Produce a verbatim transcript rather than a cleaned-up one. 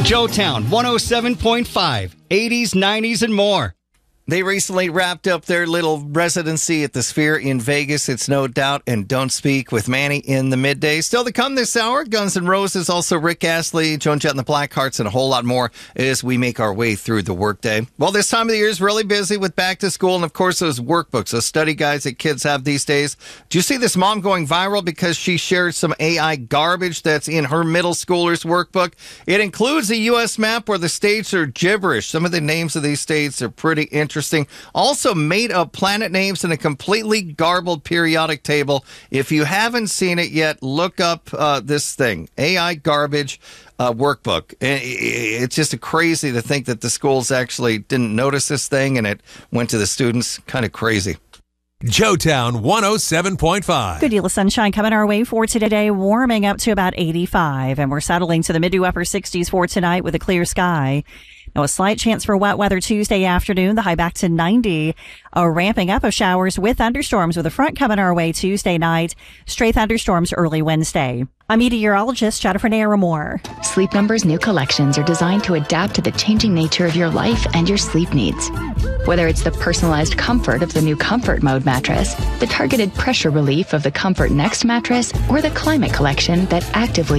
Joetown one oh seven point five, eighties, nineties, and more. They recently wrapped up their little residency at the Sphere in Vegas. It's No Doubt and Don't Speak with Manny in the midday. Still to come this hour, Guns N' Roses, also Rick Astley, Joan Jett and the Blackhearts, and a whole lot more as we make our way through the workday. Well, this time of the year is really busy with back to school and, of course, those workbooks, those study guides that kids have these days. Do you see this mom going viral because she shared some A I garbage that's in her middle schooler's workbook? It includes a U S map where the states are gibberish. Some of the names of these states are pretty interesting. Interesting. Also made up planet names in a completely garbled periodic table. If you haven't seen it yet, look up uh, this thing, A I garbage uh, workbook. It's just crazy to think that the schools actually didn't notice this thing and it went to the students. Kind of crazy. Joetown one oh seven point five. Good deal of sunshine coming our way for today, warming up to about eighty-five, and we're settling to the mid to upper sixties for tonight with a clear sky. Now, a slight chance for wet weather Tuesday afternoon, the high back to ninety. A ramping up of showers with thunderstorms with a front coming our way Tuesday night. Stray thunderstorms early Wednesday. I'm meteorologist Jennifer Naramore. Sleep Number's new collections are designed to adapt to the changing nature of your life and your sleep needs. Whether it's the personalized comfort of the new Comfort Mode mattress, the targeted pressure relief of the Comfort Next mattress, or the Climate Collection that actively